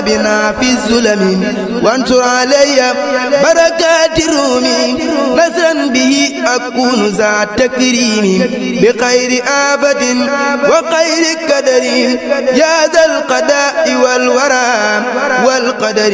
بنا في الظلم وانشر علي بركات الروم نصرا به أكون ذا تكريم بخير آبد وخير قدر يا ذا القضاء والورى